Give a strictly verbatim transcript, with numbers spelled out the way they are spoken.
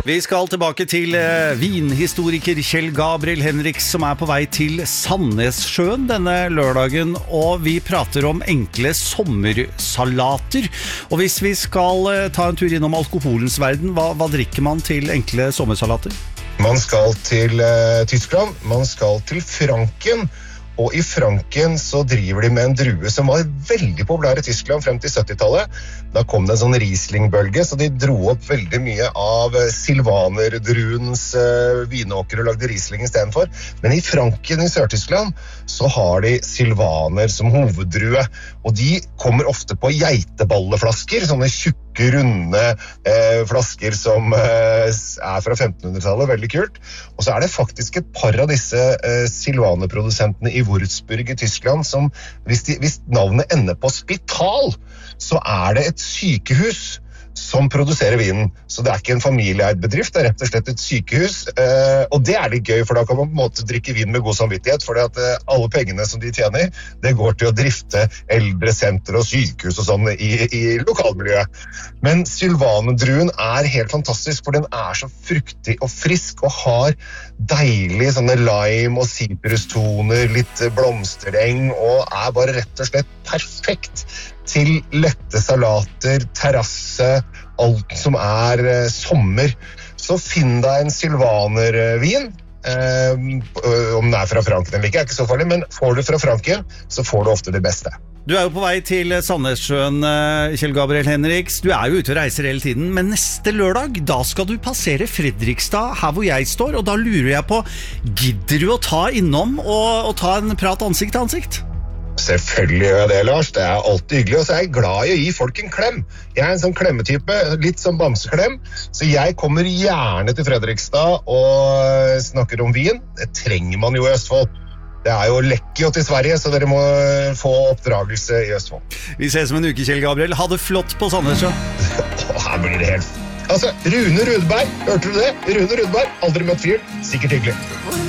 Vi skal tilbake til eh, vinhistoriker Kjell Gabriel Henriks som er på vei til Sandnessjøen denne lørdagen, og vi prater om enkle sommersalater. Og hvis vi skal eh, ta en tur innom alkoholens verden, hva, hva drikker man til enkle sommersalater? Man skal til eh, Tyskland, man skal til Franken. Og i Franken så driver de med en drue som var veldig populær i Tyskland frem til syttitallet. Da kom det en sånn Riesling-bølge, så de dro opp veldig mye av silvanerdruens uh, vinåker og lagde Riesling i stedet for. Men i Franken i Sør-Tyskland så har de silvaner som hoveddrue. Og de kommer ofte på geiteballeflasker, sånne tjukke, runde eh, flasker som eh, er fra femtenhundretallet, veldig kult. Og så er det faktisk et par av disse eh, silvaneprodusentene i Würzburg i Tyskland som, hvis, de, hvis navnet ender på spital, så er det et sykehus som produserer vinen. Så det er ikke en familieeid bedrift, det er rett og slett et sykehus. Eh, og det er litt gøy, for da kan man på en måte drikke vin med god samvittighet, fordi at eh, alle pengene som de tjener, det går til å drifte eldresenter og sykehus og sånn i, i lokalmiljøet. Men sylvanedruen er helt fantastisk, for den er så fruktig og frisk, og har deilig sånne lime og sitrustoner, litt blomstereng, og er bare rett og slett perfekt til lette salater, terrasse, alt som er eh, sommer. Så finn deg en sylvanervin, eh, om den er fra Franken eller ikke, er ikke så farlig, men får du fra Franken, så får du ofte det beste. Du er jo på vei til Sandnessjøen, Kjell Gabriel Henriks. Du er jo ute og reiser hele tiden, men neste lørdag, da skal du passere Fredrikstad, her hvor jeg står, og da lurer jeg på, gidder du å ta innom og, og ta en prat ansikt til ansikt? Selvfølgelig gjør jeg det, Lars. Det er alltid hyggelig, og så er jeg glad i å gi folk en klem. Jeg er en sånn klemmetype, litt som bamseklem, så jeg kommer gjerne til Fredrikstad og snakker om vin. Det trenger man jo i Østfold. Det er jo lekkert til Sverige, så dere må få oppdragelse i Østfold. Vi ses om en uke, Kjell Gabriel. Ha det flott på Sandnessjøen. Her blir det helt... Altså, Rune Rudberg, hørte du det? Rune Rudberg, aldri møtt fyr, sikkert hyggelig.